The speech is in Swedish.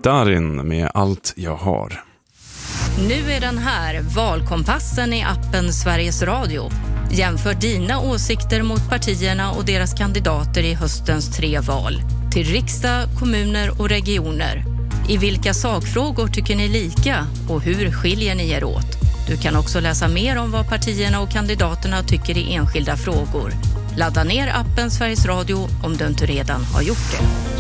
Darin med Allt jag har. Nu är den här, valkompassen i appen Sveriges Radio. Jämför dina åsikter mot partierna och deras kandidater i höstens 3 val. Till riksdag, kommuner och regioner. I vilka sakfrågor tycker ni lika och hur skiljer ni er åt? Du kan också läsa mer om vad partierna och kandidaterna tycker i enskilda frågor. Ladda ner appen Sveriges Radio om du inte redan har gjort det.